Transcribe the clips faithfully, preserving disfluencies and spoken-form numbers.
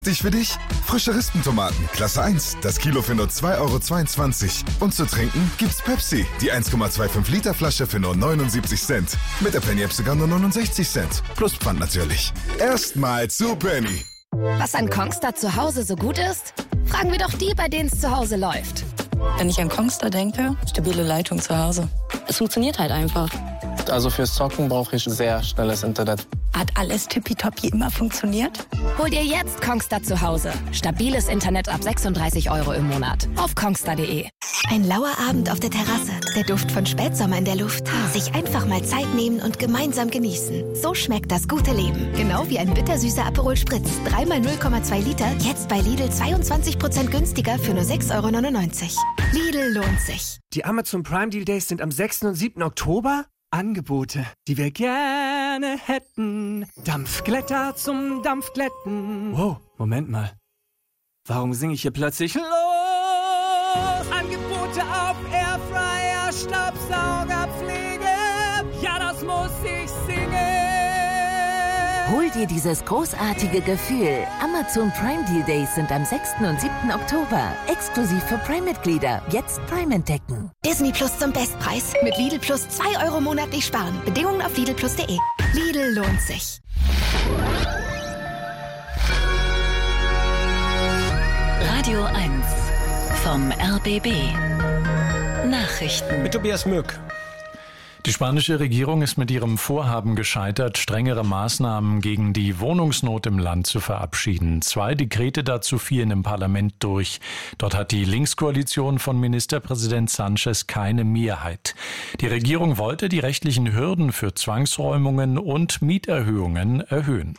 Dich für dich? Frische Rispentomaten, Klasse eins, das Kilo für nur zwei Euro zweiundzwanzig. Und zu trinken gibt's Pepsi, die eins Komma fünfundzwanzig Liter Flasche für nur neunundsiebzig Cent. Mit der Penny-App sogar nur neunundsechzig Cent. Plus Pfand natürlich. Erstmal zu Penny. Was an Kongstar zu Hause so gut ist? Fragen wir doch die, bei denen es zu Hause läuft. Wenn ich an Kongstar denke, stabile Leitung zu Hause. Es funktioniert halt einfach. Also fürs Zocken brauche ich sehr schnelles Internet. Hat alles tippitoppi immer funktioniert? Hol dir jetzt Kongstar zu Hause. Stabiles Internet ab sechsunddreißig Euro im Monat. Auf kongstar punkt de. Ein lauer Abend auf der Terrasse. Der Duft von Spätsommer in der Luft. Sich einfach mal Zeit nehmen und gemeinsam genießen. So schmeckt das gute Leben. Genau wie ein bittersüßer Aperol Spritz. Dreimal null Komma zwei Liter. Jetzt bei Lidl zweiundzwanzig Prozent günstiger für nur sechs Euro neunundneunzig. Lidl lohnt sich. Die Amazon Prime Deal Days sind am sechsten und siebten Oktober. Angebote, die wir gerne hätten. Dampfglätter zum Dampfglätten. Wow, Moment mal. Warum singe ich hier plötzlich los? Angebote auf Airfryer, Staubsaugerpflege. Ja, das muss ich singen. Hol dir dieses großartige Gefühl. Amazon Prime Deal Days sind am sechsten und siebten Oktober. Exklusiv für Prime-Mitglieder. Jetzt Prime entdecken. Disney Plus zum Bestpreis. Mit Lidl Plus zwei Euro monatlich sparen. Bedingungen auf lidl plus punkt de. Lidl lohnt sich. Radio eins vom R B B. Nachrichten. Mit Tobias Mück. Die spanische Regierung ist mit ihrem Vorhaben gescheitert, strengere Maßnahmen gegen die Wohnungsnot im Land zu verabschieden. Zwei Dekrete dazu fielen im Parlament durch. Dort hat die Linkskoalition von Ministerpräsident Sanchez keine Mehrheit. Die Regierung wollte die rechtlichen Hürden für Zwangsräumungen und Mieterhöhungen erhöhen.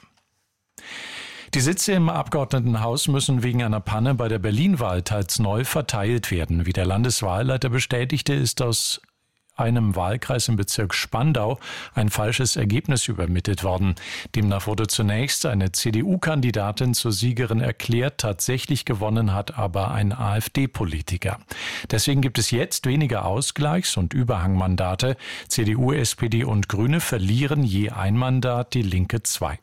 Die Sitze im Abgeordnetenhaus müssen wegen einer Panne bei der Berlin-Wahl teils neu verteilt werden. Wie der Landeswahlleiter bestätigte, ist aus einem Wahlkreis im Bezirk Spandau ein falsches Ergebnis übermittelt worden. Demnach wurde zunächst eine C D U-Kandidatin zur Siegerin erklärt, tatsächlich gewonnen hat aber ein AfD-Politiker. Deswegen gibt es jetzt weniger Ausgleichs- und Überhangmandate. C D U, S P D und Grüne verlieren je ein Mandat, die Linke zwei.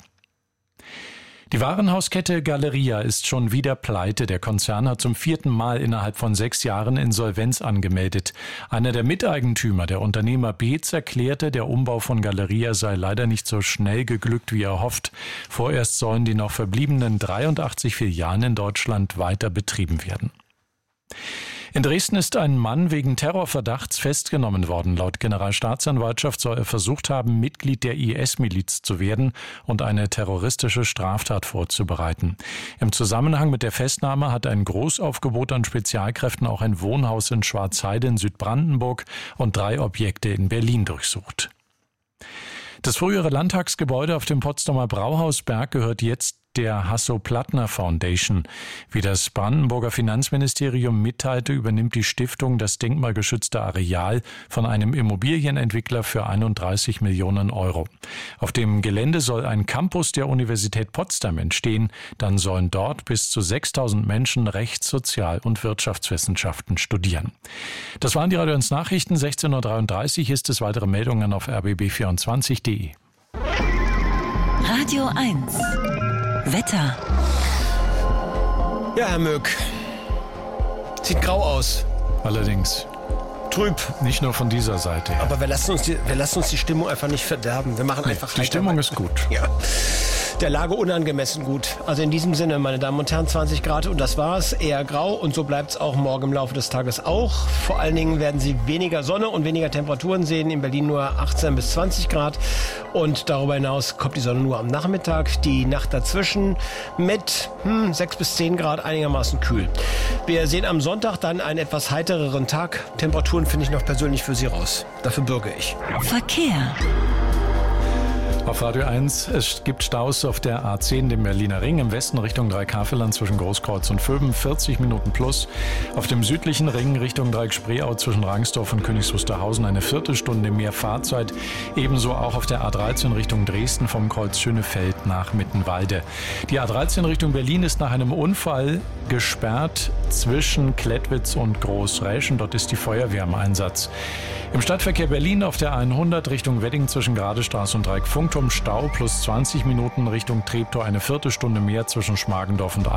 Die Warenhauskette Galeria ist schon wieder pleite. Der Konzern hat zum vierten Mal innerhalb von sechs Jahren Insolvenz angemeldet. Einer der Miteigentümer, der Unternehmer Beetz, erklärte, der Umbau von Galeria sei leider nicht so schnell geglückt, wie erhofft. Vorerst sollen die noch verbliebenen dreiundachtzig Filialen in Deutschland weiter betrieben werden. In Dresden ist ein Mann wegen Terrorverdachts festgenommen worden. Laut Generalstaatsanwaltschaft soll er versucht haben, Mitglied der I S-Miliz zu werden und eine terroristische Straftat vorzubereiten. Im Zusammenhang mit der Festnahme hat ein Großaufgebot an Spezialkräften auch ein Wohnhaus in Schwarzheide in Südbrandenburg und drei Objekte in Berlin durchsucht. Das frühere Landtagsgebäude auf dem Potsdamer Brauhausberg gehört jetzt der Hasso-Plattner Foundation. Wie das Brandenburger Finanzministerium mitteilte, übernimmt die Stiftung das denkmalgeschützte Areal von einem Immobilienentwickler für einunddreißig Millionen Euro. Auf dem Gelände soll ein Campus der Universität Potsdam entstehen. Dann sollen dort bis zu sechstausend Menschen Rechts-, Sozial- und Wirtschaftswissenschaften studieren. Das waren die Radio eins Nachrichten. sechzehn Uhr dreiunddreißig ist es. Weitere Meldungen auf r b b vierundzwanzig punkt de. Radio eins. Wetter. Ja, Herr Mück. Sieht grau aus. Allerdings. Trüb. Nicht nur von dieser Seite. Ja. Aber wir lassen, uns die, wir lassen uns die Stimmung einfach nicht verderben. Wir machen Nee, einfach die Stimmung ist gut. Ja. Der Lage unangemessen gut. Also in diesem Sinne, meine Damen und Herren, zwanzig Grad und das war's. Eher grau und so bleibt's auch morgen im Laufe des Tages auch. Vor allen Dingen werden Sie weniger Sonne und weniger Temperaturen sehen. In Berlin nur achtzehn bis zwanzig Grad. Und darüber hinaus kommt die Sonne nur am Nachmittag. Die Nacht dazwischen mit hm, sechs bis zehn Grad einigermaßen kühl. Wir sehen am Sonntag dann einen etwas heitereren Tag. Temperaturen finde ich noch persönlich für Sie raus. Dafür bürge ich. Verkehr. Auf Radio eins, es gibt Staus auf der A zehn, dem Berliner Ring, im Westen Richtung Dreieckhavelland zwischen Großkreuz und Vöben, vierzig Minuten plus. Auf dem südlichen Ring Richtung Dreieck-Spreeau zwischen Rangsdorf und Königs Wusterhausen eine Viertelstunde mehr Fahrzeit. Ebenso auch auf der A dreizehn Richtung Dresden vom Kreuz Schönefeld nach Mittenwalde. Die A dreizehn Richtung Berlin ist nach einem Unfall gesperrt zwischen Klettwitz und Großräschen. Dort ist die Feuerwehr im Einsatz. Im Stadtverkehr Berlin auf der hundert Richtung Wedding zwischen Gradestraße und Dreieck-Funkturm Stau plus zwanzig Minuten Richtung Treptow eine Viertelstunde mehr zwischen Schmargendorf und